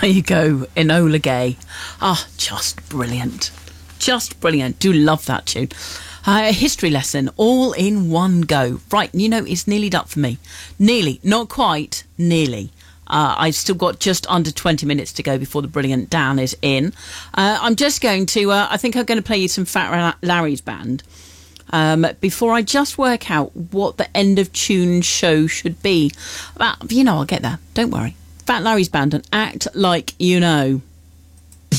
There you go, Enola Gay. Ah, just brilliant. Just brilliant. Do love that tune. A history lesson all in one go. Right, it's nearly done for me. Nearly, not quite, nearly. I've still got just under 20 minutes to go before the brilliant Dan is in. I'm just going to, I think I'm going to play you some Fat Larry's band before I just work out what the end of tune show should be. I'll get there. Don't worry. Fat Larry's band and Act Like You Know.